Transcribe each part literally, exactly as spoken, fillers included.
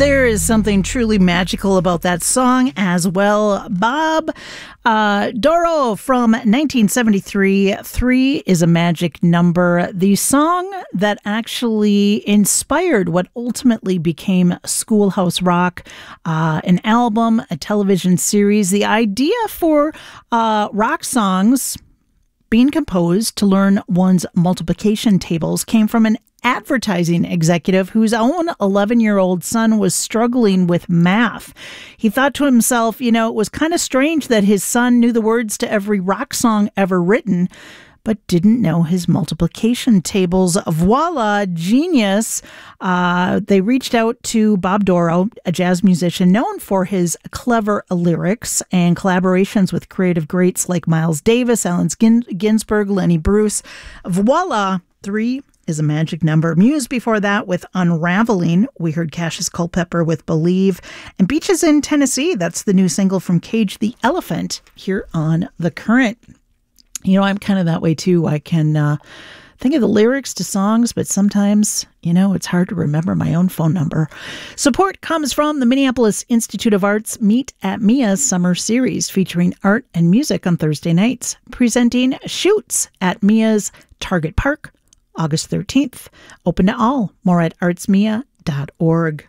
There is something truly magical about that song as well. Bob uh, Dorough from nineteen seventy-three, Three is a Magic Number. The song that actually inspired what ultimately became Schoolhouse Rock, uh, an album, a television series. The idea for uh, rock songs being composed to learn one's multiplication tables came from an advertising executive whose own eleven-year-old son was struggling with math. He thought to himself, you know, it was kind of strange that his son knew the words to every rock song ever written, but didn't know his multiplication tables. Voila, genius. Uh, they reached out to Bob Dorough, a jazz musician known for his clever lyrics and collaborations with creative greats like Miles Davis, Allen Gin- Ginsberg, Lenny Bruce. Voila, Three is a Magic Number. Muse before that with Unraveling. We heard Cassius Culpepper with Believe. And Beaches in Tennessee, that's the new single from Cage the Elephant here on The Current. You know, I'm kind of that way too. I can uh, think of the lyrics to songs, but sometimes, you know, it's hard to remember my own phone number. Support comes from the Minneapolis Institute of Arts Meet at Mia's Summer Series, featuring art and music on Thursday nights, presenting Shoots at Mia's Target Park, August thirteenth. Open to all. More at arts mia dot org.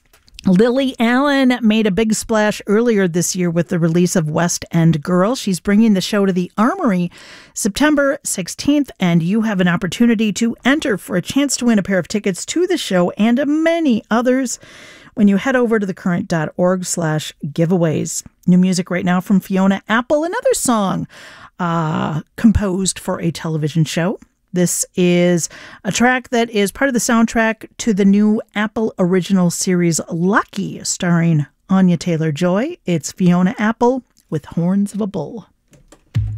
Lily Allen made a big splash earlier this year with the release of West End Girl. She's bringing the show to the Armory September sixteenth, and you have an opportunity to enter for a chance to win a pair of tickets to the show and many others when you head over to thecurrent.org slash giveaways. New music right now from Fiona Apple, another song uh, composed for a television show. This is a track that is part of the soundtrack to the new Apple original series Lucky, starring Anya Taylor-Joy. It's Fiona Apple with Horns of a Bull.